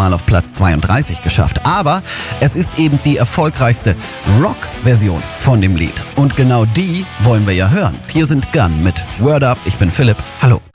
Mal auf Platz 32 geschafft. Aber es ist eben die erfolgreichste Rock-Version von dem Lied. Und genau die wollen wir ja hören. Hier sind Gun mit Word Up. Ich bin Philipp. Hallo.